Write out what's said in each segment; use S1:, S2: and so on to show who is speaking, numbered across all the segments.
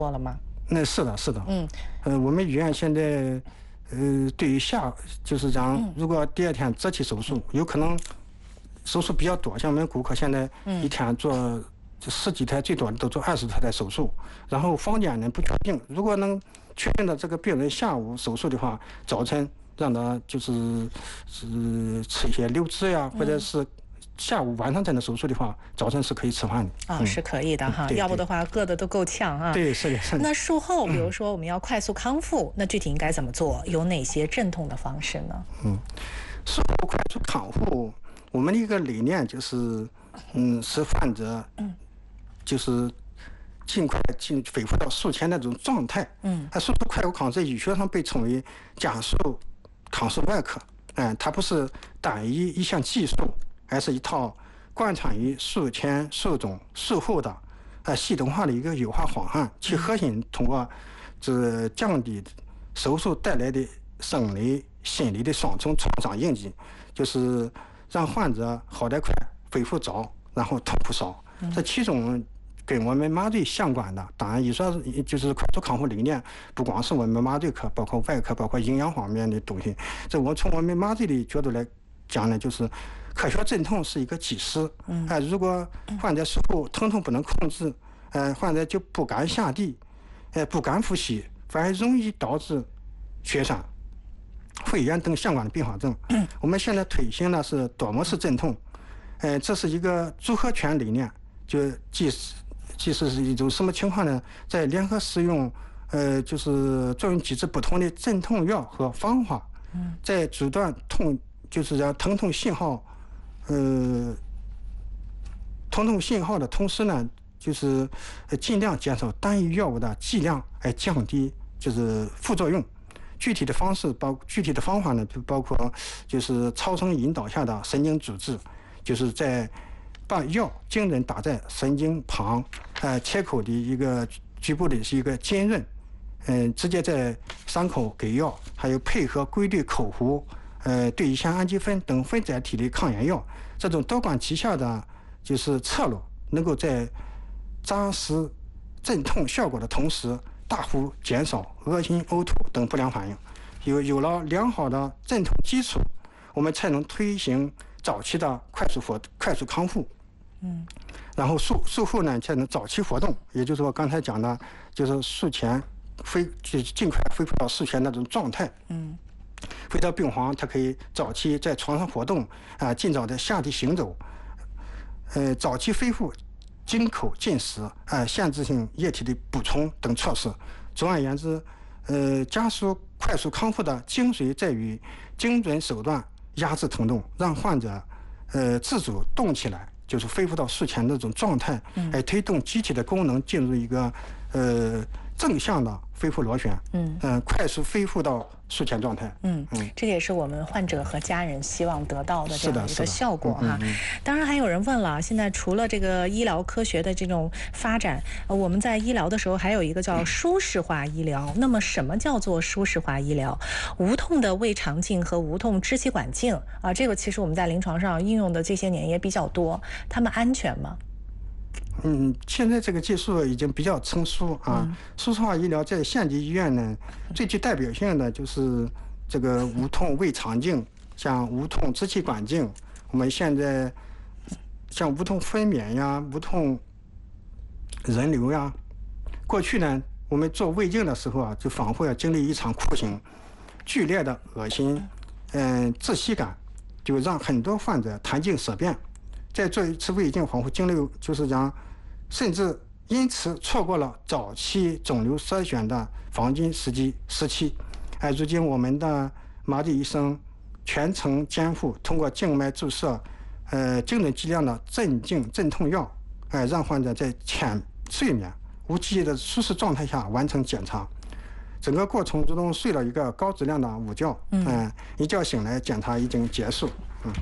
S1: 了吗？
S2: 那是的，是的。我们医院现在，对于就是讲，如果第二天择期手术，有可能手术比较多，像我们骨科现在一天做10几台，最多的都做20多台手术。然后房间呢不确定，如果能确定的这个病人下午手术的话，早晨让他就是吃一些流质呀，或者是下午晚上才能手术的话，早晨是可以吃饭的。
S1: 是可以的哈。要不的话，硌得都够呛啊。
S2: 对，是的，是的。
S1: 那术后，比如说我们要快速康复，那具体应该怎么做？有哪些镇痛的方式呢？
S2: 术后快速康复，我们的一个理念就是，使患者，就是尽快恢复到术前那种状态。术后快速康复在医学上被称为加速康复外科。它不是单一项技术，而是一套贯穿于术前、术中、术后的系统化的一个优化方案。其核心通过降低手术带来的生理、心理的双重创伤应激，就是让患者好得快、恢复早，然后痛苦少。这其中跟我们麻醉相关的，当然，就是快速康复理念，不光是我们麻醉科，包括外科，包括营养方面的东西。这我从我们麻醉的角度来讲呢，就是科学镇痛是一个基石。如果患者术后疼痛不能控制，患者就不敢下地，不敢呼吸，反而容易导致血栓、肺炎等相关的并发症。我们现在推行的是多模式镇痛，这是一个组合拳理念，就即使是一种什么情况呢？在联合使用，就是作用机制不同的镇痛药和方法，在阻断就是让疼痛信号，疼痛信号的同时呢，就是尽量减少单一药物的剂量，来降低就是副作用。具体的方法呢，就包括就是超声引导下的神经阻滞，就是把药精准打在神经旁，切口的一个局部的是一个尖润，直接在伤口给药，还有配合规律口服，对乙酰氨基酚等分载体的抗炎药，这种多管齐下的就是策略，能够在扎实镇痛效果的同时，大幅减少恶心、呕吐等不良反应。有了良好的镇痛基础，我们才能推行早期的快速康复。然后术后呢，才能早期活动，也就是我刚才讲的，就是术前尽快恢复到术前那种状态。回到病房，他可以早期在床上活动，尽早的下地行走，早期恢复经口进食，限制性液体的补充等措施。总而言之，加速快速康复的精髓在于精准手段压制疼痛，让患者自主动起来，就是恢复到术前那种状态，来推动机体的功能进入一个正向的恢复螺旋，快速恢复到术前状态。
S1: 这个也是我们患者和家人希望得到的这样一个效果哈。当然还有人问了，现在除了这个医疗科学的这种发展，我们在医疗的时候还有一个叫舒适化医疗。那么什么叫做舒适化医疗？无痛的胃肠镜和无痛支气管镜啊，这个其实我们在临床上应用的这些年也比较多，它们安全吗？
S2: 现在这个技术已经比较成熟啊。舒适化医疗在县级医院呢，最具代表性的就是这个无痛胃肠镜，像无痛支气管镜。我们现在像无痛分娩呀、无痛人流呀。过去呢，我们做胃镜的时候啊，就仿佛要经历一场酷刑，剧烈的恶心，窒息感，就让很多患者谈镜色变。再做一次胃镜，仿佛经历就是讲，甚至因此错过了早期肿瘤筛选的黄金时期。如今我们的麻醉医生全程监护，通过静脉注射，精准剂量的镇痛药，让患者在浅睡眠、无记忆的舒适状态下完成检查。整个过程中睡了一个高质量的午觉，一觉醒来检查已经结束。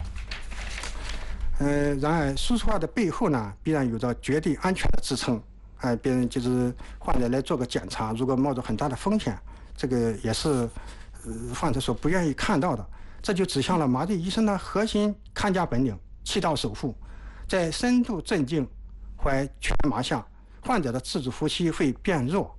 S2: 然而舒适化的背后呢，必然有着绝对安全的支撑。别人就是患者来做个检查，如果冒着很大的风险，这个也是患者所不愿意看到的。这就指向了麻醉医生的核心看家本领——气道守护。在深度镇静、怀全麻下，患者的自主呼吸会变弱，